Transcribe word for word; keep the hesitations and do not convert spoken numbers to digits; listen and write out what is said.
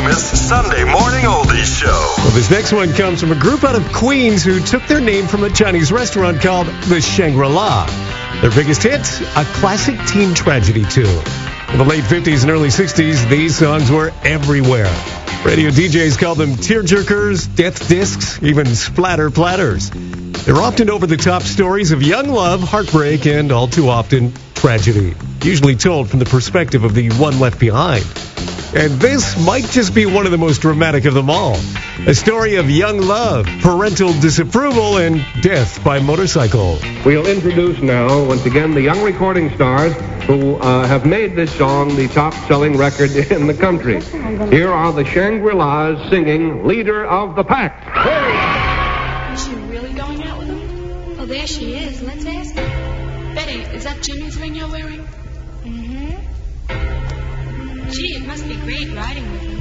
famous Sunday morning oldies show. Well, this next one comes from a group out of Queens who took their name from a Chinese restaurant called the Shangri-La. Their biggest hit, a classic teen tragedy tune. In the late fifties and early sixties, these songs were everywhere. Radio D Js called them tearjerkers, death discs, even splatter platters. They're often over-the-top stories of young love, heartbreak, and all too often tragedy, usually told from the perspective of the one left behind. And this might just be one of the most dramatic of them all. A story of young love, parental disapproval, and death by motorcycle. We'll introduce now, once again, the young recording stars who uh, have made this song the top-selling record in the country. Here are the Shangri-Las singing Leader of the Pack. Is she really going out with him? Oh, there she is. Let's ask her. Betty, is that Jimmy's ring you're wearing? Mm-hmm. Gee, it must be great riding with him.